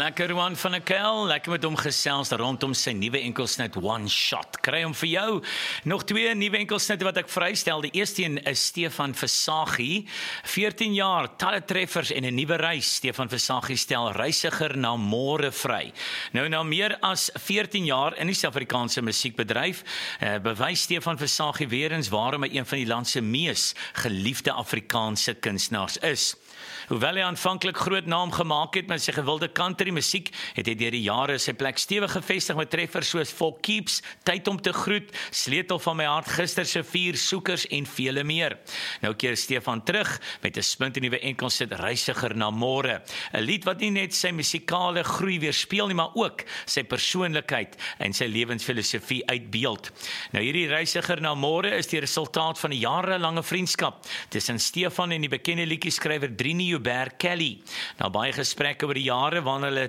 Lekker Roan van der Kel, lekker met hom gesels rondom sy nuwe enkelsnit One Shot. Kry hom vir jou. Nog 2 nuwe enkelsnitte wat ek vrystel. Die eerste een is Stefan Versaghi, 14 jaar, talle treffers en 'n nuwe reis. Stefan Versaghi stel reisiger na môre vry. Nou na meer as 14 jaar in die Suid-Afrikaanse musiekbedryf, bewys Stefan Versaghi weer eens waarom hy een van die land se mees geliefde Afrikaanse kunstenaars is. Hoewel hy aanvanklik groot naam gemaak het met sy gewilde country musiek, het hy deur die jare sy plek stewig gevestig met treffers soos For Keeps, Tyd om te groet, Sleutel van my hart, Gister se 4 soekers en vele meer. Nou keer Stefan terug met 'n splinternuwe enkelsnit Reisiger na môre. 'n Lied wat nie net sy musikale groei weerspieël nie, maar ook sy persoonlikheid en sy lewensfilosofie uitbeeld. Nou hierdie Reisiger na môre is die resultaat van 'n jarelange vriendskap tussen Stefan en die bekende liedjieskrywer Drini Hubert Kelly. Nou baie gesprekke oor die jare waarna hulle